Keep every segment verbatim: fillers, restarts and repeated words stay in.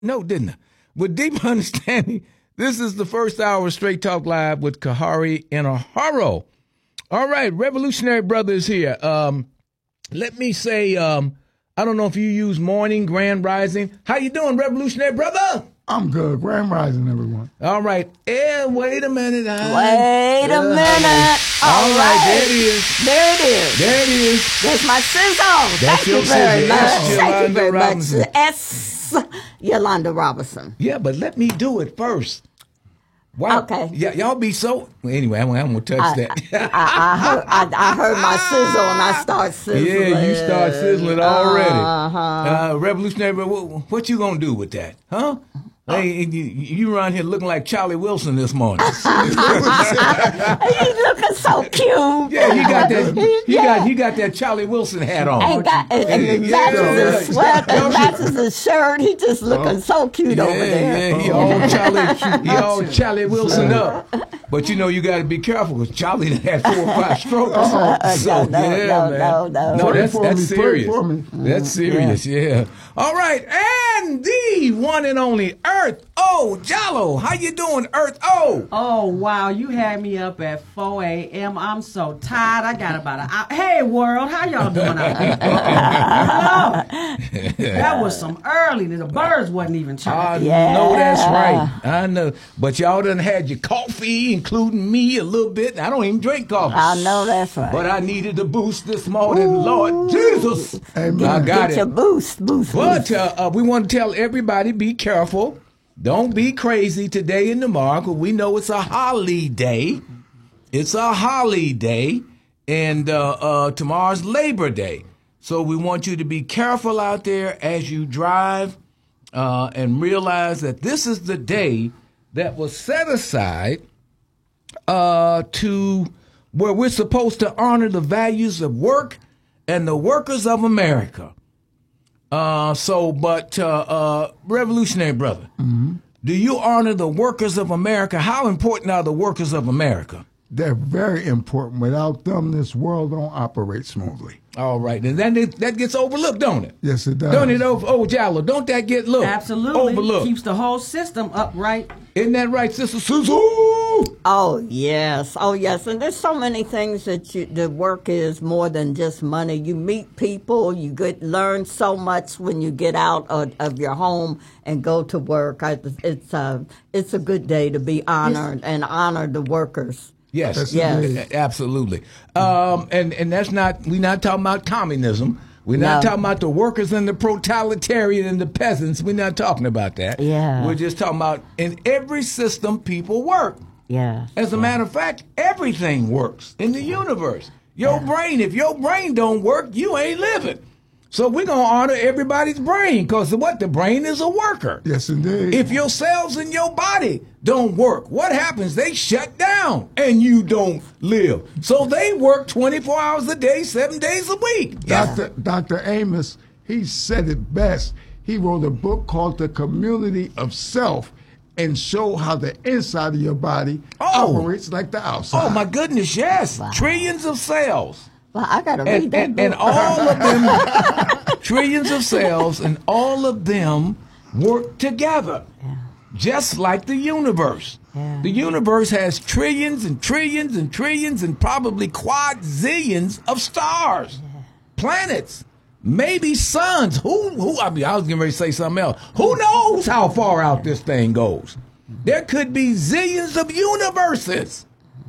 No, didn't I? With deep understanding, this is the first hour of Straight Talk Live with Kahari Inaharo. All right, Revolutionary Brother is here. Um, let me say, um, I don't know if you use morning, grand rising. How you doing, Revolutionary Brother? I'm good. Grand rising, everyone. All right. Eh, wait a minute. I, wait a uh, minute. All, all right. right. There it is. There it is. There it is. There's my sizzle. That's Thank your you very sizzle. much. Yes, Thank you very Robinson. much. S. Yolanda Robinson. Yeah, but let me do it first. Wow. Okay. Yeah, y'all be so. Well, anyway, I'm, I'm gonna touch I, that. I, I, heard, I, I heard my sizzle and I start sizzling. Yeah, you start sizzling already. Uh-huh. Uh, Revolutionary, what, what you gonna do with that, huh? Hey, you, you around here looking like Charlie Wilson this morning. He's looking so cute. Yeah, he got that. He yeah. got he got that Charlie Wilson hat on. And, got, and, and it matches his sweat, and matches his shirt. He just looking so cute yeah, over there. Yeah, he all Charlie, he all Charlie Wilson up. But you know you got to be careful because Charlie had four or five strokes. Uh, so no, no, yeah, no, man. no, no, no. That's for that's me, serious. That's serious. Yeah. yeah. All right, and the one and only Earth O Jallow. How you doing, Earth O? Oh wow, you had me up at four a.m. I'm so tired. I got about an hour. Hey world, how y'all doing out there? Hello. That was some early. The birds wasn't even chirping. I Yeah. know that's right. I know. But y'all done had your coffee, including me a little bit. I don't even drink coffee. I know that's right. But I needed a boost this morning. Lord Jesus. Amen. I got Get it. your boost, boost, But boost. uh, uh, we want to tell everybody, be careful. Don't be crazy today and tomorrow, because we know it's a holiday. It's a holiday, and uh, uh, tomorrow's Labor Day. So we want you to be careful out there as you drive uh, and realize that this is the day that was set aside uh, to where we're supposed to honor the values of work and the workers of America. Uh, so, but, uh, uh, Revolutionary Brother, mm-hmm. do you honor the workers of America? How important are the workers of America? They're very important. Without them, this world don't operate smoothly. All right. And then it, that gets overlooked, don't it? Yes, it does. Don't it, oh, oh Jallow? Don't that get looked? Absolutely. Overlooked. Keeps the whole system upright. Isn't that right, Sister Suzu? Oh, yes. Oh, yes. And there's so many things that you, the work is more than just money. You meet people. You get learn so much when you get out of, of your home and go to work. I, it's, a, it's a good day to be honored yes. and honor the workers. Yes, yes. absolutely. Um, and, and that's not, we're not talking about communism. We're not no. talking about the workers and the proletariat and the peasants. We're not talking about that. Yeah. We're just talking about in every system people work. Yeah. As a yeah. matter of fact, everything works in the universe. Your yeah. brain, if your brain don't work, you ain't living. So we're going to honor everybody's brain because what? The brain is a worker. Yes, indeed. If your cells in your body don't work, what happens? They shut down and you don't live. So they work twenty-four hours a day, seven days a week. Doctor Doctor Amos, he said it best. He wrote a book called The Community of Self and show how the inside of your body oh. operates like the outside. Oh, my goodness, yes. Wow. Trillions of cells. Well, I got to read And, that and, book. and all of them, trillions of cells, and all of them work together, yeah. just like the universe. Yeah. The universe has trillions and trillions and trillions and probably quadzillions of stars, yeah. planets, maybe suns. Who? Who? I mean, I was getting ready to say something else. Who knows how far out this thing goes? There could be zillions of universes.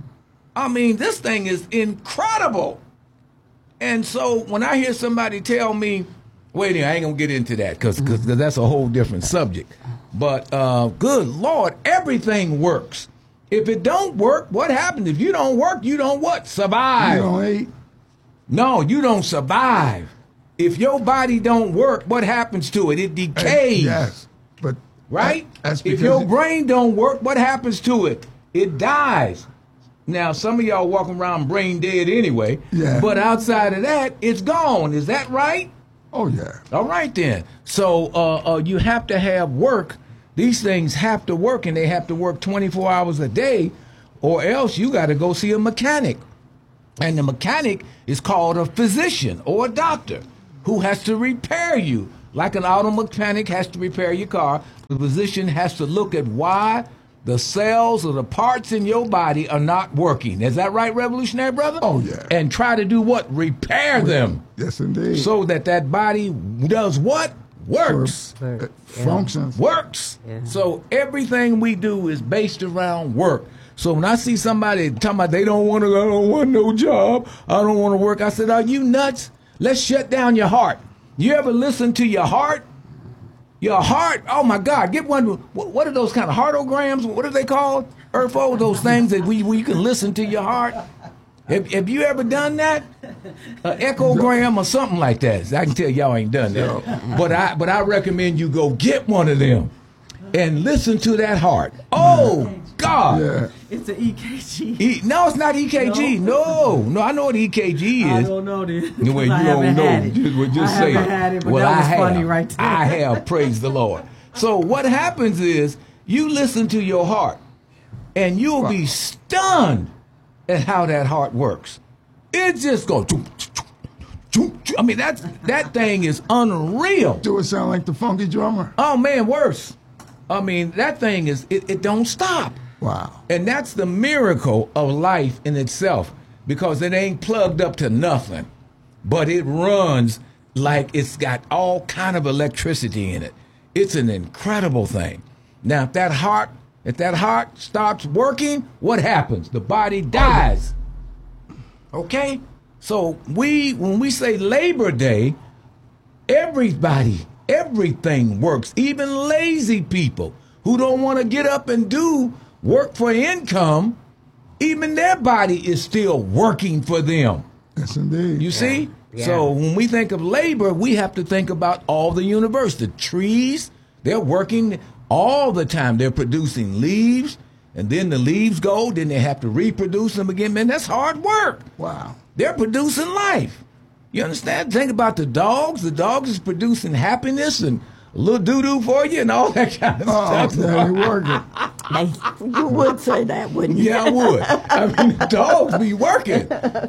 I mean, this thing is incredible. And so when I hear somebody tell me, wait a minute, I ain't going to get into that because that's a whole different subject. But uh, good Lord, everything works. If it don't work, what happens? If you don't work, you don't what? Survive. You don't eat? No, you don't survive. If your body don't work, what happens to it? It decays. Yes. But right? That's if your it, brain don't work, what happens to it? It dies. Now, some of y'all walking around brain dead anyway, yeah. but outside of that, it's gone. Is that right? Oh, yeah. All right, then. So uh, uh, you have to have work. These things have to work, and they have to work twenty-four hours a day, or else you got to go see a mechanic. And the mechanic is called a physician or a doctor who has to repair you like an auto mechanic has to repair your car, the physician has to look at why the cells or the parts in your body are not working. Is that right, Revolutionary Brother? Oh, yeah. And try to do what? Repair them. Yes, indeed. So that that body does what? Works. Uh, functions. Works. Yeah. So everything we do is based around work. So when I see somebody talking about they don't want to, I don't want no job, I don't want to work, I said, are you nuts? Let's shut down your heart. You ever listen to your heart? Your heart, oh my God, get one, what are those kind of heartograms? What are they called? Eartho, those things that we, where you can listen to your heart. Have, have you ever done that? An echogram or something like that. I can tell y'all ain't done that. But I, but I recommend you go get one of them and listen to that heart. Oh, God. Yeah. It's an E K G. E, no, it's not E K G. No, no, no I know what E K G is. I don't know this. Well, you I don't haven't know. had it. Just, well, just I say haven't it. had it, but well, that I was have. funny right there. I have. Praise the Lord. So what happens is you listen to your heart, and you'll be stunned at how that heart works. It just goes. I mean, that's that thing is unreal. Do it sound like the funky drummer? Oh man, worse. I mean, that thing is it, it don't stop. Wow. And that's the miracle of life in itself, because it ain't plugged up to nothing, but it runs like it's got all kind of electricity in it. It's an incredible thing. Now, if that heart, if that heart stops working, what happens? The body dies. Okay? So we, when we say Labor Day, everybody, everything works. Even lazy people who don't want to get up and do work for income, even their body is still working for them. Yes, indeed. You see? Yeah. So when we think of labor, we have to think about all the universe. The trees, they're working all the time. They're producing leaves, and then the leaves go, then they have to reproduce them again. Man, that's hard work. Wow. They're producing life. You understand? Think about the dogs. The dogs is producing happiness and a little doo-doo for you and all that kind of Oh, stuff. that ain't working. You would say that, wouldn't you? Yeah, I would. I mean, the dogs be working.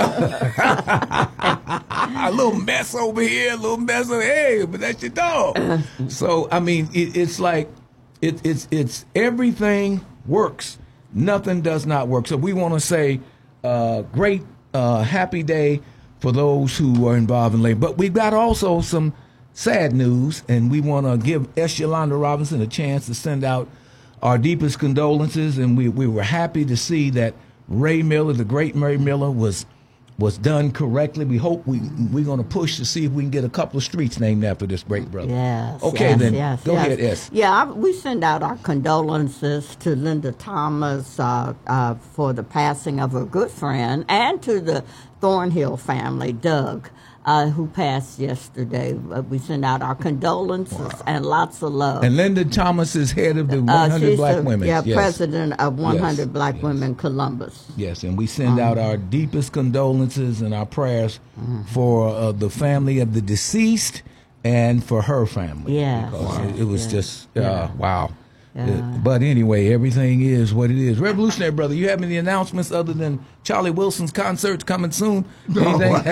A little mess over here, a little mess over here, but that's your dog. So, I mean, it, it's like, it, it's it's everything works. Nothing does not work. So we want to say uh, great, uh, happy day for those who are involved in labor. But we've got also some sad news, and we want to give S. Yolanda Robinson a chance to send out our deepest condolences, and we, we were happy to see that Ray Miller, the great Ray Miller, was was done correctly. We hope we, we're going to push to see if we can get a couple of streets named after this great brother. Yes. Okay, yes, then. Yes, Go yes. ahead, S. Yeah, I, we send out our condolences to Linda Thomas uh, uh, for the passing of her good friend, and to the Thornhill family, Doug, uh, who passed yesterday. Uh, we send out our condolences Wow. and lots of love. And Linda Thomas is head of the one Uh, hundred she's Black the, Women. Yeah, yes. president of one hundred Yes, Black yes. Women Columbus. Yes, and we send out our deepest condolences and our prayers for uh, the family of the deceased and for her family. Yes. Because Wow. it, it was Yeah. just, uh, Yeah. wow. Yeah. Uh, but anyway, everything is what it is. Revolutionary Brother, you have any announcements other than Charlie Wilson's concerts coming soon? Anything? No,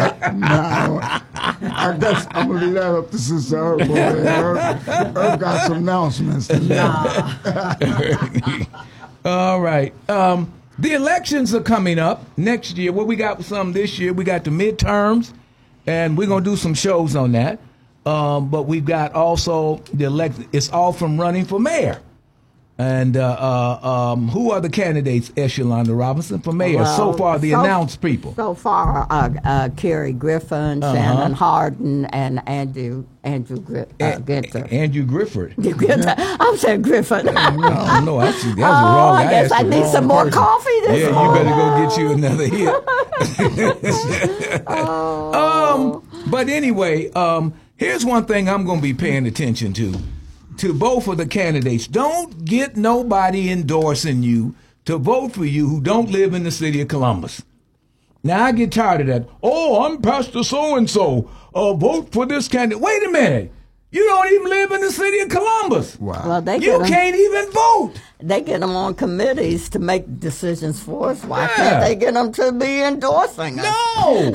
I guess I'm going to leave that up to Sister Herb. Herb, Herb got some announcements to make. All right. Um, the elections are coming up next year. Well, we got some this year. We got the midterms, and we're going to do some shows on that. Um, but we've got also the elect. It's all from running for mayor. And uh, uh, um, who are the candidates, S. Yolanda Robinson, for mayor? so Well, far, the so- announced people. So far, uh, uh, Kerry Griffin, Uh-huh. Shannon Hardin, and Andrew Andrew Gri- uh, A- Ginter. Andrew Grifford. I'm saying Griffin. No, no, I see. That was Oh, wrong. I guess asked I the need wrong some more person. coffee this Yeah, you morning. better go get you another hit. Oh. um, but anyway, um, here's one thing I'm going to be paying attention to. To both of the candidates, don't get nobody endorsing you to vote for you who don't live in the city of Columbus. Now, I get tired of that. Oh, I'm Pastor so-and-so. Uh, vote for this candidate. Wait a minute. You don't even live in the city of Columbus. Wow. Well, they You get 'em- can't even vote. They get them on committees to make decisions for us. Why Yeah. can't they get them to be endorsing us? No,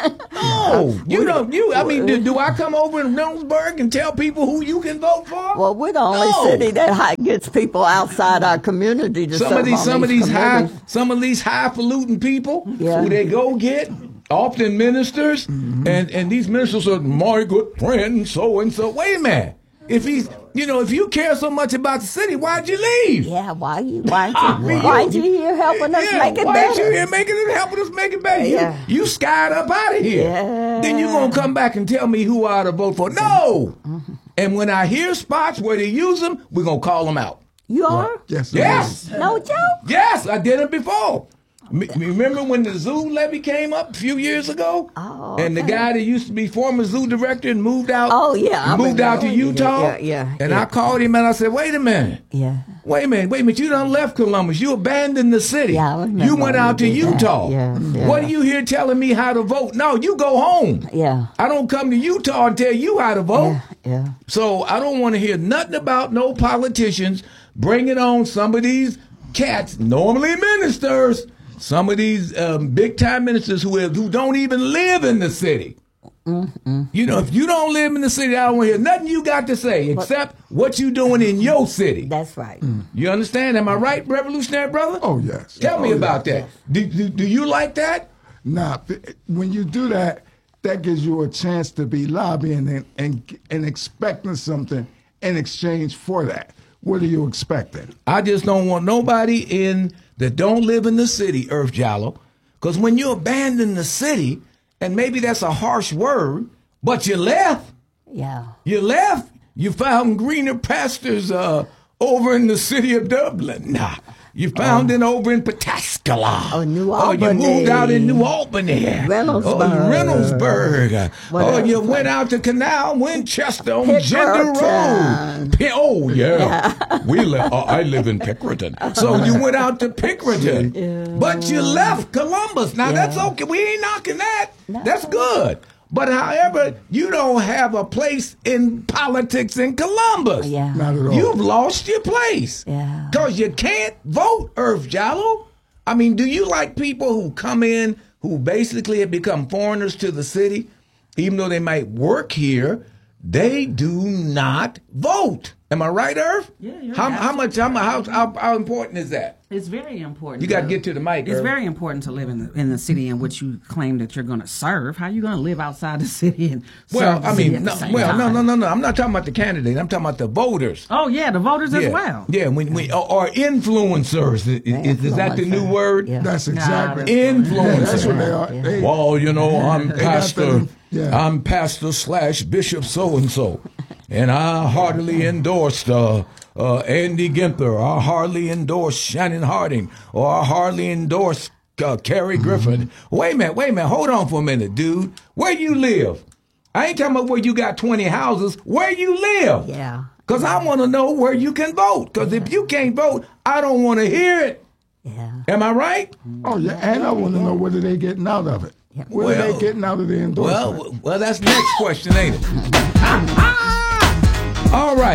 no. You don't. You. I mean, do, do I come over in Reynoldsburg and tell people who you can vote for? Well, we're the only No. city that hi- gets people outside our community to some serve of these, on some of these high, committees. some of these highfalutin people Yeah. who they go get, often ministers, Mm-hmm. and and these ministers are my good friend, so and so. Wait a minute. If he's, you know, if you care so much about the city, why'd you leave? Yeah, why you? Why I you? mean, Why'd you here helping us Yeah, make it why better? ain't you here making it, helping us make it better? You, Yeah. you skied up out of here. Yeah. Then you gonna come back and tell me who I ought to vote for? No. Mm-hmm. And when I hear spots where they use them, we're gonna call them out. You are? Yes. it Yes. is. No joke. Yes, I did it before. M- Remember when the zoo levy came up a few years ago? Oh, And the okay. guy that used to be former zoo director and moved out. Oh, yeah, I moved out to remember. Utah. Yeah, yeah, And yeah. I called him and I said, "Wait a minute. Yeah. Wait a minute, wait a minute, you done left Columbus. You abandoned the city. Yeah, I remember you went when out to you did that. Utah. Yeah, yeah. What are you here telling me how to vote? No, you go home. Yeah. I don't come to Utah and tell you how to vote. Yeah. Yeah. So I don't want to hear nothing about no politicians bringing on some of these cats, normally ministers, some of these um, big time ministers who have, who don't even live in the city. Mm-mm. You know, if you don't live in the city, I don't want to hear nothing you got to say except what you doing in your city. That's right. You understand? Am I right, Revolutionary Brother? Oh, yes. Tell me Oh, about yes. that. Do, do, do you like that? Now, when you do that, that gives you a chance to be lobbying and, and, and expecting something in exchange for that. What are you expecting? I just don't want nobody in that don't live in the city, Earth Jallow, because when you abandon the city, and maybe that's a harsh word, but you left, Yeah. you left, you found greener pastures uh, over in the city of Dublin. Nah. You found it over in Pataskala. Oh, New Oh, you Albany. moved out in New Albany. Reynoldsburg. Oh, Reynoldsburg. What oh, else? you went out to Canal Winchester on Gender Pickerton. Road. Pi- oh, yeah. we li- uh, I live in Pickerton. So you went out to Pickerton. But you left Columbus. Now, that's okay. We ain't knocking that. That's good. But however, you don't have a place in politics in Columbus. Yeah. Not at all. You've lost your place. Yeah. Because you can't vote, Earth Jallow. I mean, do you like people who come in who basically have become foreigners to the city, even though they might work here? They do not vote. Am I right, Earth? Yeah, you're how, how much? How, how, how, how important is that? It's very important. You got to get to the mic, It's Irv. very important to live in the in the city in which you claim that you're going to serve. How are you going to live outside the city and Well, serve the I city mean, at no, the same well, no, time? no, no, no. I'm not talking about the candidate. I'm talking about the voters. Oh yeah, the voters yeah, as well. yeah. When, when, or, or influencers. Is, is, is that the new Influencer. word? Yeah. That's exactly. Nah, Yeah, Influencers. that's what they are. Yeah. They- Well, you know, I'm got pastor. them, yeah. I'm pastor slash bishop so and so, and I heartily endorsed uh, uh, Andy Ginther. I hardly endorsed Shannon Harding, or I hardly endorsed uh, Kerry Griffin. Wait a minute, wait a minute. Hold on for a minute, dude. Where you live? I ain't talking about where you got twenty houses. Where you live? Yeah. Because I want to know where you can vote. Because if you can't vote, I don't want to hear it. Yeah. Am I right? Oh, yeah. And I want to know what are they getting out of it? What are Well- they getting out of the endorsement? Well, well, that's the next question, ain't it? All right.